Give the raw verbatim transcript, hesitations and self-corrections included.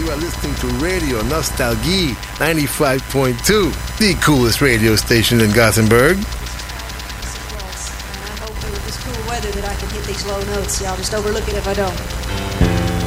You are listening to Radio Nostalgie ninety-five point two, the coolest radio station in Gothenburg. And I'm hoping with this cool weather that I can hit these low notes. Y'all just overlook it if I don't.